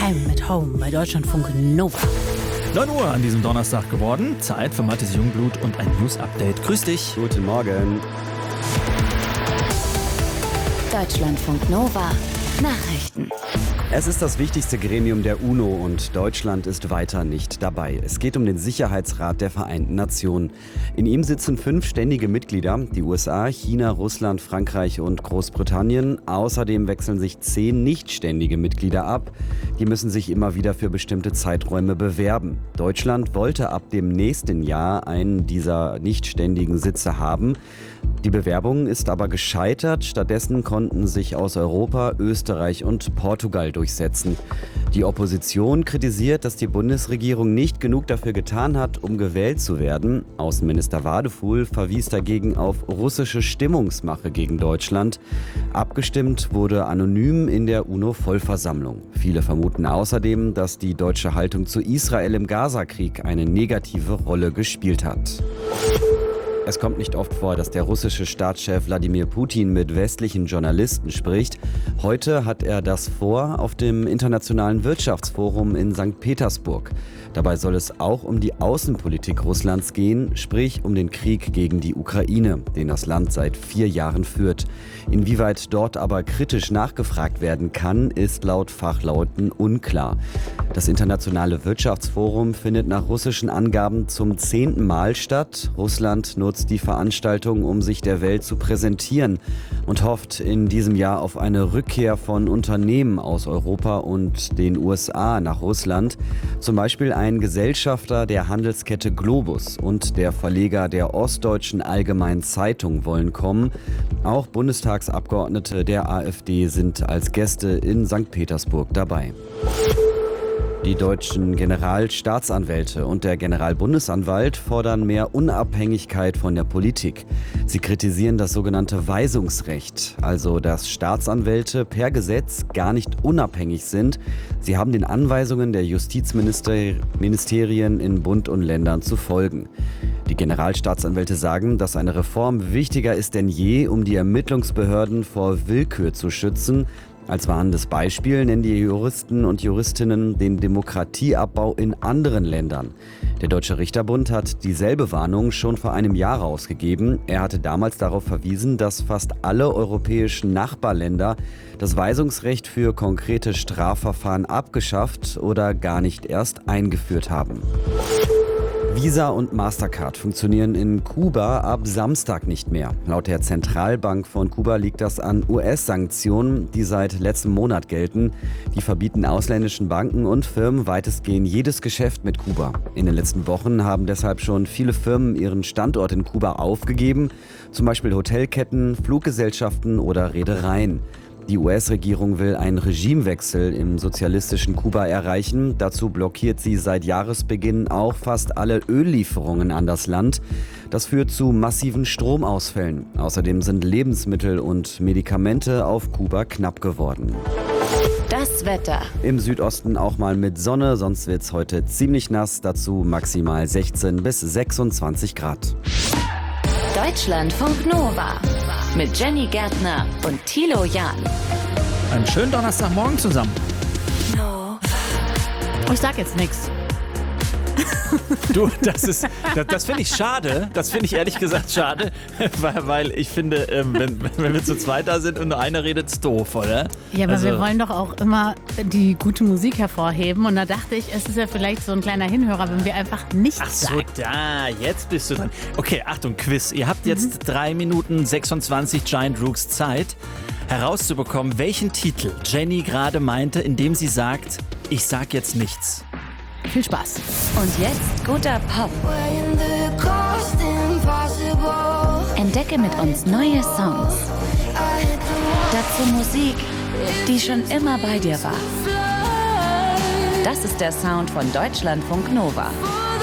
I'm at home bei Deutschlandfunk Nova. 9 Uhr an diesem Donnerstag geworden. Zeit für Mathis Jungblut und ein News-Update. Grüß dich. Guten Morgen. Deutschlandfunk Nova. Nachrichten. Es ist das wichtigste Gremium der UNO und Deutschland ist weiter nicht dabei. Es geht um den Sicherheitsrat der Vereinten Nationen. In ihm sitzen 5 ständige Mitglieder, die USA, China, Russland, Frankreich und Großbritannien. Außerdem wechseln sich 10 nichtständige Mitglieder ab. Die müssen sich immer wieder für bestimmte Zeiträume bewerben. Deutschland wollte ab dem nächsten Jahr einen dieser nichtständigen Sitze haben. Die Bewerbung ist aber gescheitert. Stattdessen konnten sich aus Europa, Österreich und Portugal durchsetzen. Die Opposition kritisiert, dass die Bundesregierung nicht genug dafür getan hat, um gewählt zu werden. Außenminister Wadefuhl verwies dagegen auf russische Stimmungsmache gegen Deutschland. Abgestimmt wurde anonym in der UNO-Vollversammlung. Viele vermuten außerdem, dass die deutsche Haltung zu Israel im Gazakrieg eine negative Rolle gespielt hat. Es kommt nicht oft vor, dass der russische Staatschef Wladimir Putin mit westlichen Journalisten spricht. Heute hat er das vor auf dem Internationalen Wirtschaftsforum in St. Petersburg. Dabei soll es auch um die Außenpolitik Russlands gehen, sprich um den Krieg gegen die Ukraine, den das Land seit 4 Jahren führt. Inwieweit dort aber kritisch nachgefragt werden kann, ist laut Fachleuten unklar. Das Internationale Wirtschaftsforum findet nach russischen Angaben zum 10. Mal statt. Russland nutzt die Veranstaltung, um sich der Welt zu präsentieren und hofft in diesem Jahr auf eine Rückkehr von Unternehmen aus Europa und den USA nach Russland. Zum Beispiel ein Gesellschafter der Handelskette Globus und der Verleger der Ostdeutschen Allgemeinen Zeitung wollen kommen. Auch Bundestagsabgeordnete der AfD sind als Gäste in St. Petersburg dabei. Die deutschen Generalstaatsanwälte und der Generalbundesanwalt fordern mehr Unabhängigkeit von der Politik. Sie kritisieren das sogenannte Weisungsrecht, also dass Staatsanwälte per Gesetz gar nicht unabhängig sind. Sie haben den Anweisungen der Justizministerien in Bund und Ländern zu folgen. Die Generalstaatsanwälte sagen, dass eine Reform wichtiger ist denn je, um die Ermittlungsbehörden vor Willkür zu schützen. Als warnendes Beispiel nennen die Juristen und Juristinnen den Demokratieabbau in anderen Ländern. Der Deutsche Richterbund hat dieselbe Warnung schon vor einem Jahr rausgegeben. Er hatte damals darauf verwiesen, dass fast alle europäischen Nachbarländer das Weisungsrecht für konkrete Strafverfahren abgeschafft oder gar nicht erst eingeführt haben. Visa und Mastercard funktionieren in Kuba ab Samstag nicht mehr. Laut der Zentralbank von Kuba liegt das an US-Sanktionen, die seit letztem Monat gelten. Die verbieten ausländischen Banken und Firmen weitestgehend jedes Geschäft mit Kuba. In den letzten Wochen haben deshalb schon viele Firmen ihren Standort in Kuba aufgegeben, zum Beispiel Hotelketten, Fluggesellschaften oder Reedereien. Die US-Regierung will einen Regimewechsel im sozialistischen Kuba erreichen. Dazu blockiert sie seit Jahresbeginn auch fast alle Öllieferungen an das Land. Das führt zu massiven Stromausfällen. Außerdem sind Lebensmittel und Medikamente auf Kuba knapp geworden. Das Wetter. Im Südosten auch mal mit Sonne, sonst wird es heute ziemlich nass. Dazu maximal 16 bis 26 Grad. Deutschlandfunk Nova. Mit Jenny Gärtner und Thilo Jahn. Einen schönen Donnerstagmorgen zusammen. Ich sag jetzt nichts. Du, das finde ich schade. Das finde ich ehrlich gesagt schade, weil ich finde, wenn wir zu zweit da sind und nur einer redet, ist doof, oder? Ja, aber wir wollen doch auch immer die gute Musik hervorheben. Und da dachte ich, es ist ja vielleicht so ein kleiner Hinhörer, wenn wir einfach nichts Ach so, sagen. da, jetzt bist du dran. Okay, Achtung, Quiz. Ihr habt jetzt 3 Minuten 26 Giant Rooks Zeit, herauszubekommen, welchen Titel Jenny gerade meinte, indem sie sagt, ich sag jetzt nichts. Viel Spaß. Und jetzt guter Pop. Entdecke mit uns neue Songs. Dazu Musik, die schon immer bei dir war. Das ist der Sound von Deutschlandfunk Nova.